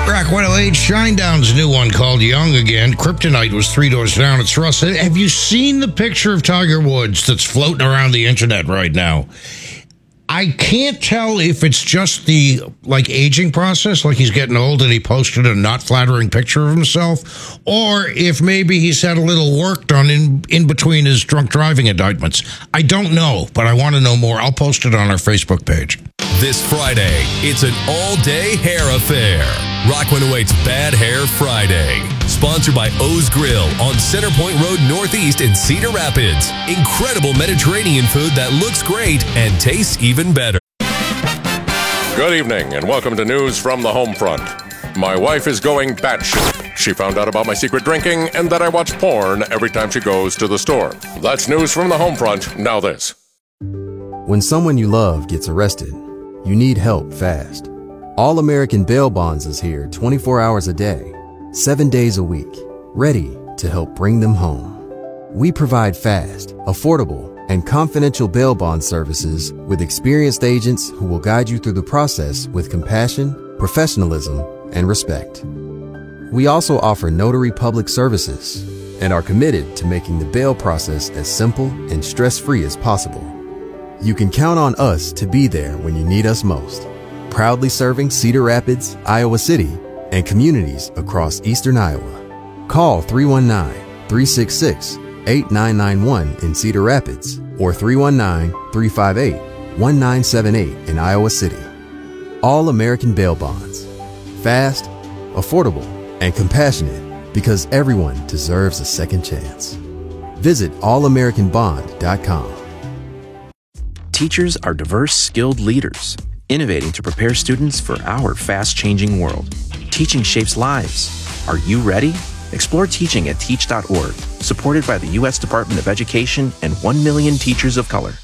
Rock 108, Shinedown's new one called Young Again. Kryptonite was 3 doors down. It's Russ. Have you seen the picture of Tiger Woods that's floating around the internet right now? I can't tell if it's just the, aging process, like he's getting old and he posted a not flattering picture of himself, or if maybe he's had a little work done in between his drunk driving indictments. I don't know, but I want to know more. I'll post it on our Facebook page. This Friday, it's an all-day hair affair. Rock 108's Bad Hair Friday. Sponsored by O's Grill on Centerpoint Road Northeast in Cedar Rapids. Incredible Mediterranean food that looks great and tastes even better. Good evening and welcome to news from the home front. My wife is going batshit. She found out about my secret drinking and that I watch porn every time she goes to the store. That's news from the home front. Now this. When someone you love gets arrested, you need help fast. All American Bail Bonds is here 24 hours a day, 7 days a week, ready to help bring them home. We provide fast, affordable, and confidential bail bond services with experienced agents who will guide you through the process with compassion, professionalism, and respect. We also offer notary public services and are committed to making the bail process as simple and stress-free as possible. You can count on us to be there when you need us most. Proudly serving Cedar Rapids, Iowa City, and communities across eastern Iowa. Call 319-366-8991 in Cedar Rapids or 319-358-1978 in Iowa City. All American Bail Bonds. Fast, affordable, and compassionate because everyone deserves a second chance. Visit allamericanbond.com. Teachers are diverse, skilled leaders, innovating to prepare students for our fast-changing world. Teaching shapes lives. Are you ready? Explore teaching at teach.org, supported by the U.S. Department of Education and 1 million teachers of color.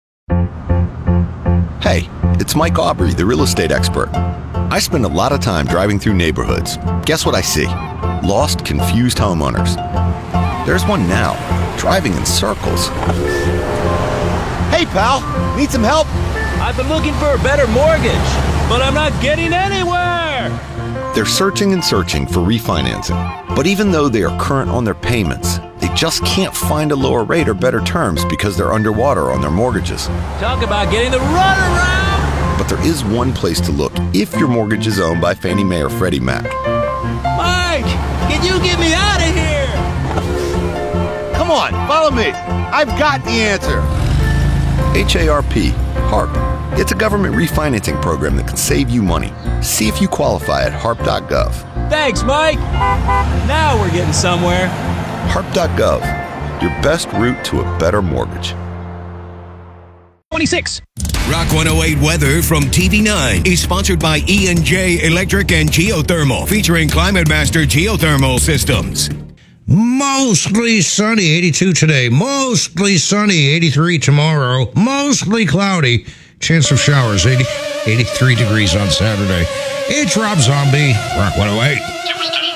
Hey, it's Mike Aubrey, the real estate expert. I spend a lot of time driving through neighborhoods. Guess what I see? Lost, confused homeowners. There's one now, driving in circles. Hey, pal, need some help? I've been looking for a better mortgage, but I'm not getting anywhere. They're searching and searching for refinancing. But even though they are current on their payments, they just can't find a lower rate or better terms because they're underwater on their mortgages. Talk about getting the runaround. But there is one place to look if your mortgage is owned by Fannie Mae or Freddie Mac. Mike, can you get me out of here? Come on, follow me. I've got the answer. HARP. It's a government refinancing program that can save you money. See if you qualify at harp.gov. Thanks, Mike. Now we're getting somewhere. Harp.gov. Your best route to a better mortgage. 26. Rock 108 weather from TV9 is sponsored by E&J Electric and Geothermal, featuring Climate Master Geothermal Systems. Mostly sunny, 82 today. Mostly sunny, 83 tomorrow. Mostly cloudy. Chance of showers, 83 degrees on Saturday. It's Rob Zombie, Rock 108.